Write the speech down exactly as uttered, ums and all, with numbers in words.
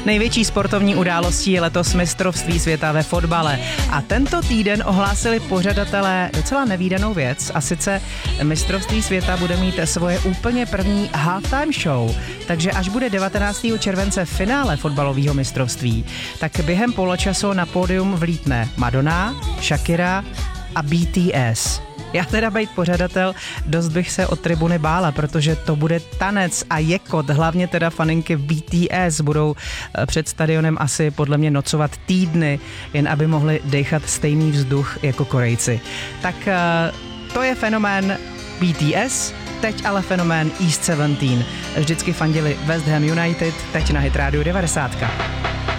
Největší sportovní událostí je letos mistrovství světa ve fotbale. A tento týden ohlásili pořadatelé docela nevídanou věc, a sice mistrovství světa bude mít svoje úplně první halftime show. Takže až bude devatenáctého července finále fotbalového mistrovství, tak během poločasu na pódium vlítne Madonna, Shakira a B T S. Já teda být pořadatel, dost bych se od tribuny bála, protože to bude tanec a jekot, hlavně teda faninky B T S budou před stadionem asi podle mě nocovat týdny, jen aby mohli dechat stejný vzduch jako Korejci. Tak to je fenomén B T S, teď ale fenomén East sedmnáct. Vždycky fandili West Ham United, teď na Hit Radio devadesát.